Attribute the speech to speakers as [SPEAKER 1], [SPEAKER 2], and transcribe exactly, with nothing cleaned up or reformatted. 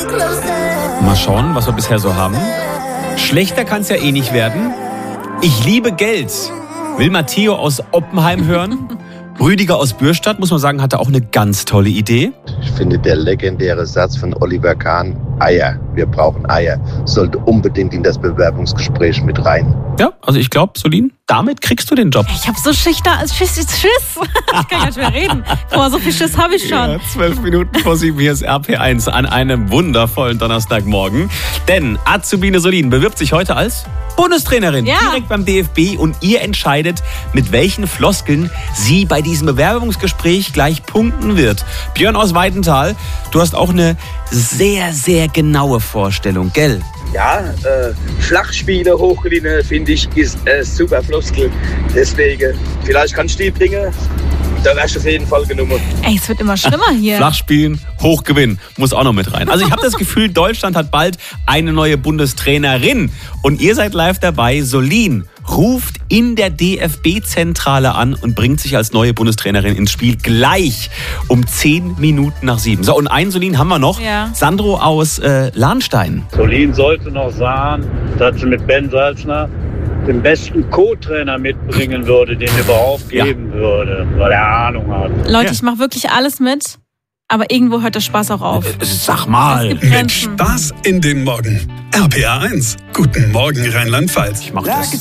[SPEAKER 1] Mal schauen, was wir bisher so haben. Schlechter kann es ja eh nicht werden. Ich liebe Geld. Will Matteo aus Oppenheim hören? Rüdiger aus Bürstadt, muss man sagen, hatte auch eine ganz tolle Idee.
[SPEAKER 2] Ich finde, der legendäre Satz von Oliver Kahn, Eier, wir brauchen Eier, sollte unbedingt in das Bewerbungsgespräch mit rein.
[SPEAKER 1] Ja, also ich glaube, Solin, damit kriegst du den Job.
[SPEAKER 3] Ich habe so Schichter, Schiss, Schiss. Ich kann gar nicht mehr reden. Guck mal, so viel Schiss habe ich schon.
[SPEAKER 1] Ja, zwölf Minuten vor sieben, hier ist R P eins an einem wundervollen Donnerstagmorgen. Denn Azubine Solin bewirbt sich heute als Bundestrainerin
[SPEAKER 3] Ja.
[SPEAKER 1] direkt beim D F B und ihr entscheidet, mit welchen Floskeln sie bei diesem Bewerbungsgespräch gleich punkten wird. Björn aus Weidenthal, du hast auch eine sehr, sehr genaue Vorstellung, gell?
[SPEAKER 4] Ja, äh, Flachspiele hochgewinnen, finde ich, ist äh, super Floskel. Deswegen, vielleicht kannst du die bringen. Da wärst du auf jeden Fall genommen.
[SPEAKER 3] Ey, es wird immer schlimmer hier.
[SPEAKER 1] Flachspielen, Hochgewinn, muss auch noch mit rein. Also ich habe das Gefühl, Deutschland hat bald eine neue Bundestrainerin. Und ihr seid live dabei. Solin ruft in der D F B-Zentrale an und bringt sich als neue Bundestrainerin ins Spiel gleich um zehn Minuten nach sieben. So, und einen Solin haben wir noch.
[SPEAKER 3] Ja.
[SPEAKER 1] Sandro aus äh, Lahnstein.
[SPEAKER 5] Solin sollte noch sagen, dass sie mit Ben Salzner den besten Co-Trainer mitbringen würde, den es überhaupt geben ja. würde, weil er Ahnung hat.
[SPEAKER 3] Leute,
[SPEAKER 1] Ja.
[SPEAKER 3] ich mache wirklich alles mit, aber irgendwo hört der Spaß auch auf.
[SPEAKER 1] Sag mal.
[SPEAKER 3] Es gibt
[SPEAKER 6] Mit
[SPEAKER 3] Grenzen.
[SPEAKER 6] Spaß in den Morgen. R P R eins. Guten Morgen Rheinland-Pfalz.
[SPEAKER 1] Ich mach das.